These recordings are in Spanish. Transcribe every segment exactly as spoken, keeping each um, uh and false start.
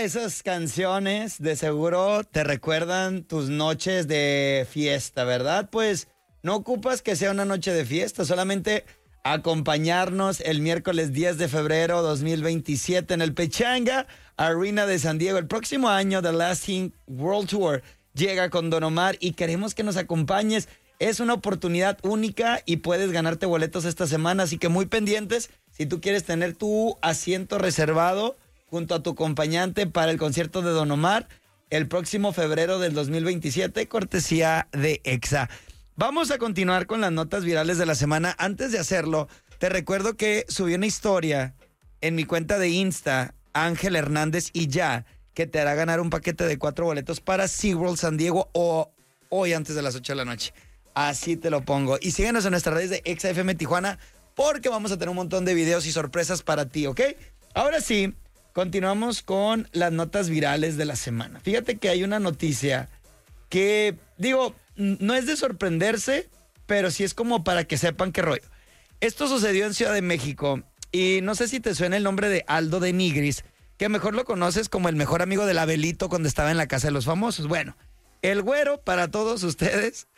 esas canciones de seguro te recuerdan tus noches de fiesta, ¿verdad? Pues no ocupas que sea una noche de fiesta, solamente acompañarnos el miércoles diez de febrero dos mil veintisiete en el Pechanga Arena de San Diego. El próximo año, The Lasting World Tour llega con Don Omar y queremos que nos acompañes. Es una oportunidad única y puedes ganarte boletos esta semana, así que muy pendientes si tú quieres tener tu asiento reservado junto a tu acompañante para el concierto de Don Omar el próximo febrero del dos mil veintisiete, cortesía de Exa. Vamos a continuar con las notas virales de la semana. Antes de hacerlo, te recuerdo que subí una historia en mi cuenta de Insta, Ángel Hernández y ya, que te hará ganar un paquete de cuatro boletos para SeaWorld San Diego o hoy antes de las ocho de la noche. Así te lo pongo. Y síguenos en nuestras redes de Exa F M Tijuana porque vamos a tener un montón de videos y sorpresas para ti, ¿ok? Ahora sí, continuamos con las notas virales de la semana. Fíjate que hay una noticia que, digo, no es de sorprenderse, pero sí es como para que sepan qué rollo. Esto sucedió en Ciudad de México y no sé si te suena el nombre de Aldo de Nigris, que mejor lo conoces como el mejor amigo del Abelito cuando estaba en la Casa de los Famosos. Bueno, el güero, para todos ustedes,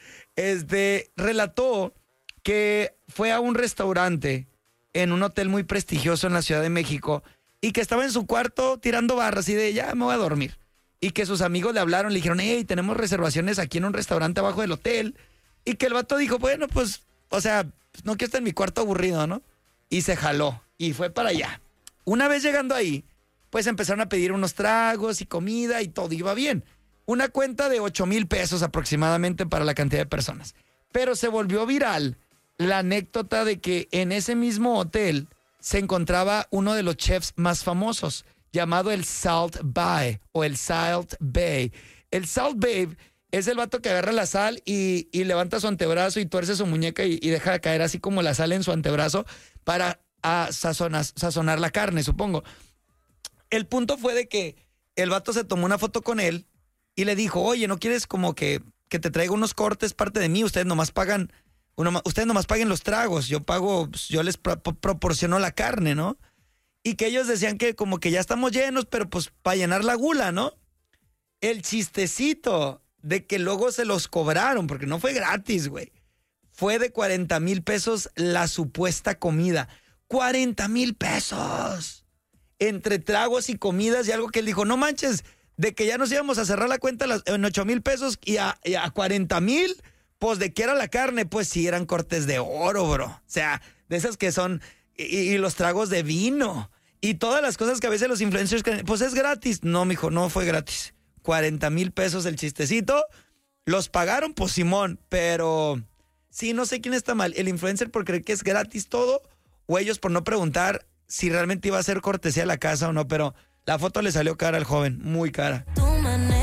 este, relató que fue a un restaurante en un hotel muy prestigioso en la Ciudad de México y que estaba en su cuarto tirando barras y de ya me voy a dormir. Y que sus amigos le hablaron, le dijeron, hey, tenemos reservaciones aquí en un restaurante abajo del hotel. Y que el vato dijo, bueno, pues, o sea, no quiero estar en mi cuarto aburrido, ¿no? Y se jaló y fue para allá. Una vez llegando ahí, pues empezaron a pedir unos tragos y comida y todo iba bien. Una cuenta de ocho mil pesos aproximadamente para la cantidad de personas. Pero se volvió viral la anécdota de que en ese mismo hotel se encontraba uno de los chefs más famosos, llamado el Salt Bae o el Salt Bae. El Salt Bae es el vato que agarra la sal y, y levanta su antebrazo y tuerce su muñeca y, y deja caer así como la sal en su antebrazo para a, sazonar, sazonar la carne, supongo. El punto fue de que el vato se tomó una foto con él y le dijo, oye, ¿no quieres como que, que te traiga unos cortes parte de mí? Ustedes nomás pagan, uno, ustedes nomás paguen los tragos, yo pago, yo les pro, proporciono la carne, ¿no? Y que ellos decían que como que ya estamos llenos, pero pues para llenar la gula, ¿no? El chistecito de que luego se los cobraron, porque no fue gratis, güey. Fue de cuarenta mil pesos la supuesta comida. ¡cuarenta mil pesos! Entre tragos y comidas y algo que él dijo, no manches, de que ya nos íbamos a cerrar la cuenta en ocho mil pesos y a, y a cuarenta mil, pues de que era la carne, pues sí eran cortes de oro, bro. O sea, de esas que son... Y, y los tragos de vino y todas las cosas que a veces los influencers creen, pues es gratis. No, mijo, no fue gratis. cuarenta mil pesos el chistecito. Los pagaron, pues Simón, pero sí, no sé quién está mal. El influencer por creer que es gratis todo o ellos por no preguntar si realmente iba a ser cortesía a la casa o no, pero la foto le salió cara al joven, muy cara.